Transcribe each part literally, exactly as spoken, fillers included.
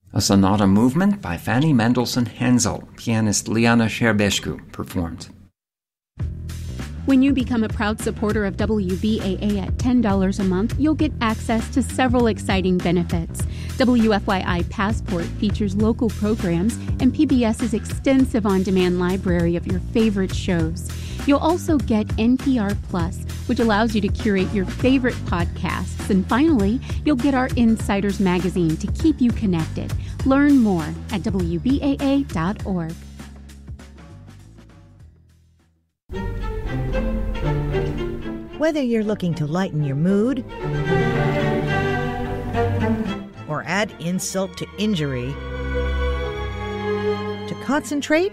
A sonata movement by Fanny Mendelssohn-Hensel, pianist Liana Sherbescu performed. When you become a proud supporter of W B A A at ten dollars a month, you'll get access to several exciting benefits. W F Y I Passport features local programs and PBS's extensive on-demand library of your favorite shows. You'll also get N P R Plus, which allows you to curate your favorite podcasts. And finally, you'll get our Insiders magazine to keep you connected. Learn more at W B A A dot org. Whether you're looking to lighten your mood or add insult to injury, to concentrate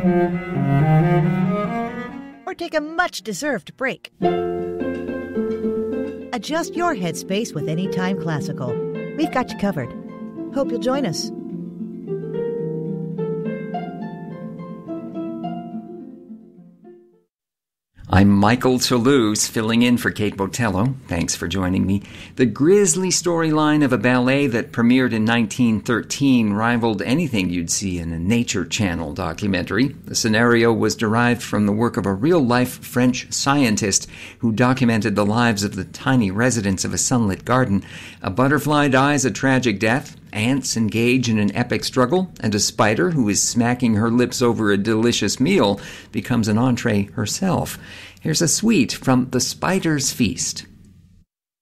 or take a much-deserved break, adjust your headspace with Anytime Classical. We've got you covered. Hope you'll join us. I'm Michael Toulouse, filling in for Kate Botello. Thanks for joining me. The grisly storyline of a ballet that premiered in nineteen thirteen rivaled anything you'd see in a Nature Channel documentary. The scenario was derived from the work of a real-life French scientist who documented the lives of the tiny residents of a sunlit garden. A butterfly dies a tragic death. Ants engage in an epic struggle, and a spider who is smacking her lips over a delicious meal becomes an entree herself. Here's a suite from The Spider's Feast.